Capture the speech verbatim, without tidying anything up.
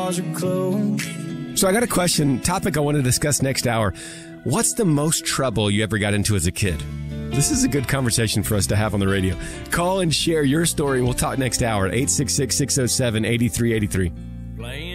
bars are closed. So I got a question, topic I want to discuss next hour. What's the most trouble you ever got into as a kid? This is a good conversation for us to have on the radio. Call and share your story. We'll talk next hour at eight six six, six oh seven, eight three eight three.